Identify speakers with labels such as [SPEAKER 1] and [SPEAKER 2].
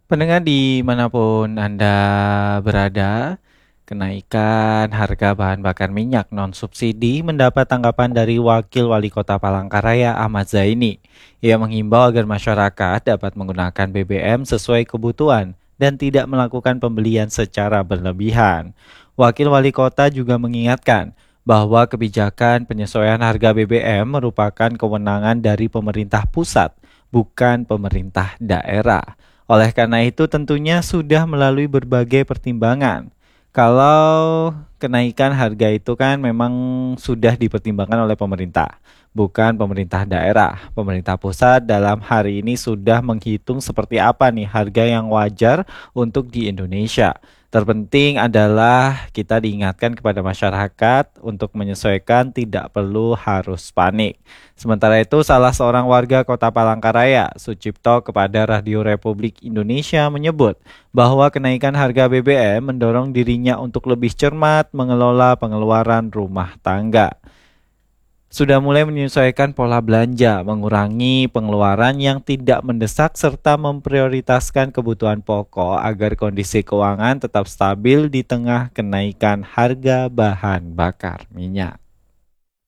[SPEAKER 1] Pendengar dimanapun Anda berada, kenaikan harga bahan bakar minyak non-subsidi mendapat tanggapan dari Wakil Wali Kota Palangkaraya Ahmad Zaini. Ia menghimbau agar masyarakat dapat menggunakan BBM sesuai kebutuhan dan tidak melakukan pembelian secara berlebihan. Wakil Wali Kota juga mengingatkan bahwa kebijakan penyesuaian harga BBM merupakan kewenangan dari pemerintah pusat, bukan pemerintah daerah. Oleh karena itu tentunya sudah melalui berbagai pertimbangan. Kalau kenaikan harga itu kan memang sudah dipertimbangkan oleh pemerintah, bukan pemerintah daerah. Pemerintah pusat dalam hari ini sudah menghitung seperti apa nih harga yang wajar untuk di Indonesia. Terpenting adalah kita diingatkan kepada masyarakat untuk menyesuaikan, tidak perlu harus panik. Sementara itu, salah seorang warga Kota Palangkaraya, Sucipto, kepada Radio Republik Indonesia menyebut bahwa kenaikan harga BBM mendorong dirinya untuk lebih cermat mengelola pengeluaran rumah tangga. Sudah mulai menyesuaikan pola belanja, mengurangi pengeluaran yang tidak mendesak, serta memprioritaskan kebutuhan pokok agar kondisi keuangan tetap stabil di tengah kenaikan harga bahan bakar minyak.